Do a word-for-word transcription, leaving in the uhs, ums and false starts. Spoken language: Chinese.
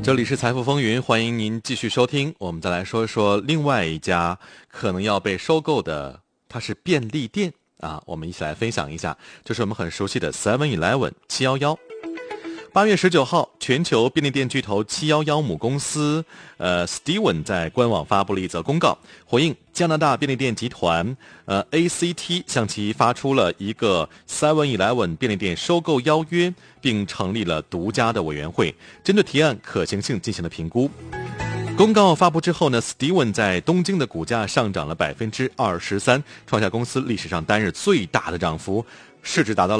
这里是财富风云，欢迎您继续收听。我们再来说一说另外一家可能要被收购的，它是便利店啊。我们一起来分享一下，就是我们很熟悉的 seven eleven 七一一。八月十九号，全球便利店巨头七一一母公司呃 Steven 在官网发布了一则公告，回应加拿大便利店集团呃 A C T 向其发出了一个 seven eleven 便利店收购邀约，并成立了独家的委员会，针对提案可行性进行了评估。公告发布之后呢 Steven 在东京的股价上涨了百分之二十三，创下公司历史上单日最大的涨幅，市值达到